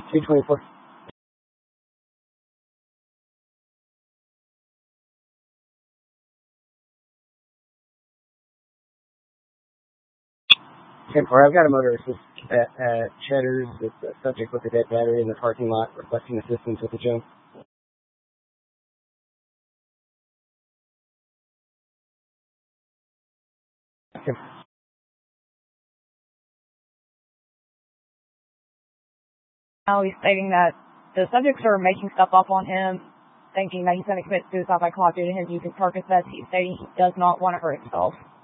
224. I've got a motor assist at Cheddar's. It's a subject with a dead battery in the parking lot requesting assistance with the jump. Now he's stating that the subjects are making stuff up on him, thinking that he's going to commit suicide by clock due to him using Percocets. He's stating he does not want to hurt himself.